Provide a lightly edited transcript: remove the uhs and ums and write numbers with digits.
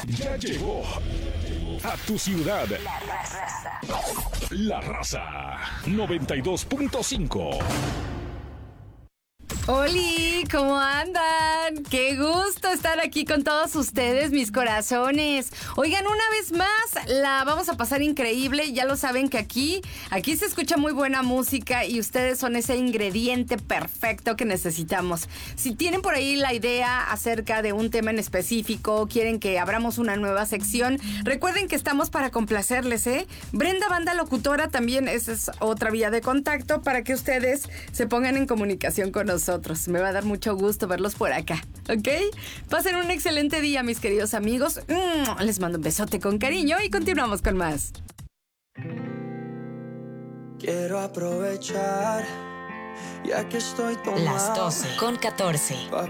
Ya llegó a tu ciudad La Raza 92.5. ¡Holi! ¿Cómo andan? ¡Qué gusto estar aquí con todos ustedes, mis corazones! Oigan, una vez más, la vamos a pasar increíble. Ya lo saben que aquí se escucha muy buena música y ustedes son ese ingrediente perfecto que necesitamos. Si tienen por ahí la idea acerca de un tema en específico, quieren que abramos una nueva sección, recuerden que estamos para complacerles, ¿eh? Brenda Banda Locutora también, esa es otra vía de contacto para que ustedes se pongan en comunicación con nosotros. Me va a dar mucho gusto verlos por acá, ¿ok? Pasen un excelente día, mis queridos amigos. Les mando un besote con cariño y continuamos con más. Quiero aprovechar, ya que estoy tomado. Las 12:14.